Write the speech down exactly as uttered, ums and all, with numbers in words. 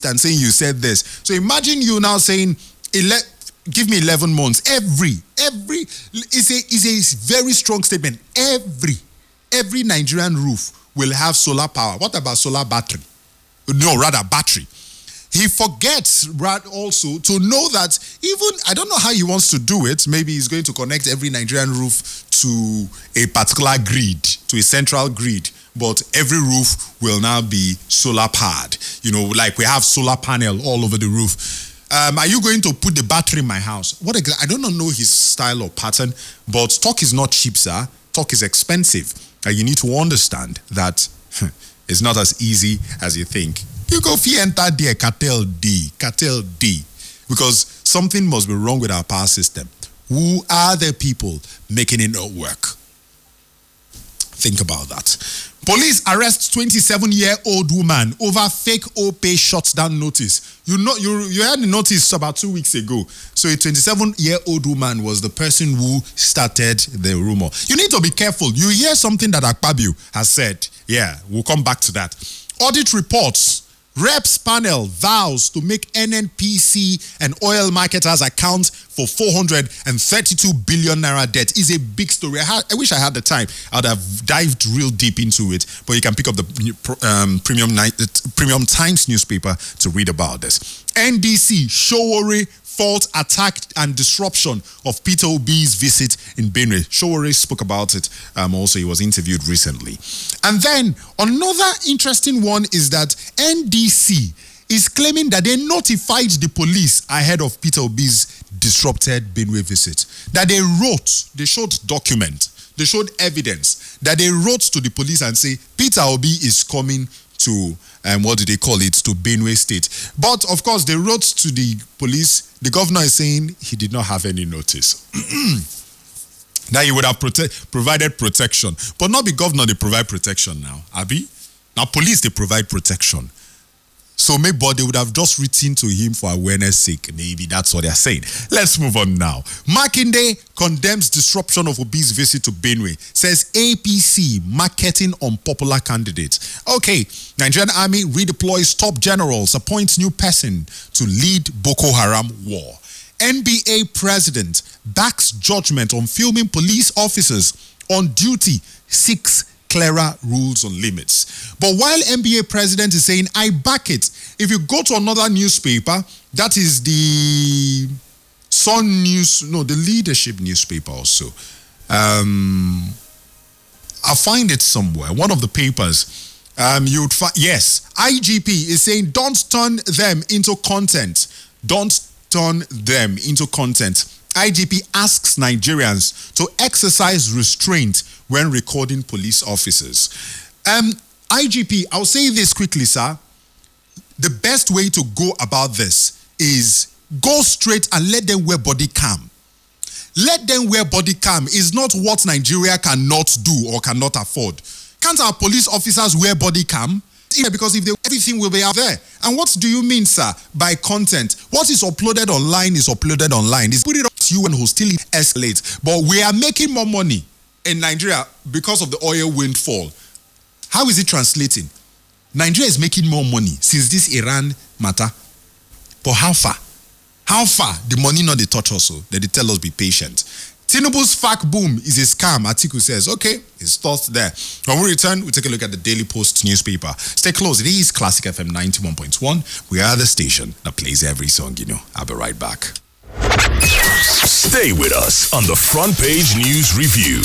and saying you said this. So imagine you now saying, ele- give me eleven months. Every, every, is a, is a very strong statement. Every, every Nigerian roof will have solar power. What about solar battery? No, rather battery. He forgets also to know that even, I don't know how he wants to do it. Maybe he's going to connect every Nigerian roof to a particular grid, to a central grid. But every roof will now be solar powered. You know, like we have solar panel all over the roof. Um, are you going to put the battery in my house? What I don't know his style or pattern, but talk is not cheap, sir. Talk is expensive. And you need to understand that it's not as easy as you think. You go fi enter there, cartel D, cartel D, because something must be wrong with our power system. Who are the people making it not work? Think about that. Police arrest twenty-seven-year-old woman over fake O-Pay shutdown notice. You know, you you had the notice about two weeks ago. So a twenty-seven-year-old woman was the person who started the rumor. You need to be careful. You hear something that Akpabio has said. Yeah, we'll come back to that. Audit reports. Reps panel vows to make N N P C and oil marketers account for four hundred thirty-two billion naira debt. Is a big story. I, had, I wish I had the time. I'd have dived real deep into it. But you can pick up the um, premium, night, premium Times newspaper to read about this. N D C, Sowore fault attack and disruption of Peter Obi's visit in Benue. Sowore spoke about it. Um, also, he was interviewed recently. And then another interesting one is that N D C is claiming that they notified the police ahead of Peter Obi's disrupted Benue visit. That they wrote, they showed document, they showed evidence that they wrote to the police and say Peter Obi is coming to, um, what do they call it, to Benue State. But, of course, they wrote to the police. The governor is saying he did not have any notice. Now, he would have prote- provided protection. But not the governor, they provide protection now. Abi? Now, police, they provide protection. So maybe they would have just written to him for awareness sake. Maybe that's what they're saying. Let's move on now. Makinde condemns disruption of Obi's visit to Benue. Says A P C marketing unpopular candidates. Okay, Nigerian Army redeploys top generals, appoints new person to lead Boko Haram war. N B A president backs judgment on filming police officers on duty, seeks clearer rules on limits. But while N B A president is saying, I back it, if you go to another newspaper, that is the Sun News, no, the Leadership newspaper also. Um, I'll find it somewhere. One of the papers, um, you would find, yes, I G P is saying, don't turn them into content. Don't turn them into content. I G P asks Nigerians to exercise restraint when recording police officers. Um, I G P, I'll say this quickly, sir. The best way to go about this is go straight and let them wear body cam. Let them wear body cam is not what Nigeria cannot do or cannot afford. Can't our police officers wear body cam? Because if they, everything will be out there. And what do you mean, sir, by content? What is uploaded online is uploaded online. It's put it on you and who still escalates. But we are making more money in Nigeria because of the oil windfall. How is it translating? Nigeria is making more money since this Iran matter. But how far? How far? The money not they touch us, so they tell us be patient. Tinubu's fact boom is a scam, Atiku says. Okay, it's thought there. When we return, we take a look at the Daily Post newspaper. Stay close. It is Classic F M ninety-one point one. We are the station that plays every song, you know. I'll be right back. Stay with us on the Front Page News Review.